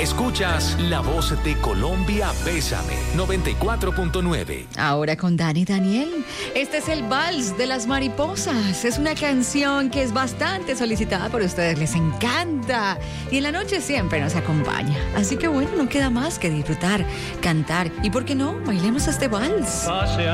Escuchas La Voz de Colombia, Bésame, 94.9. Ahora con Dani Daniel. Este es el Vals de las Mariposas. Es una canción que es bastante solicitada por ustedes. Les encanta. Y en la noche siempre nos acompaña. Así que bueno, no queda más que disfrutar, cantar y, ¿por qué no? Bailemos este vals.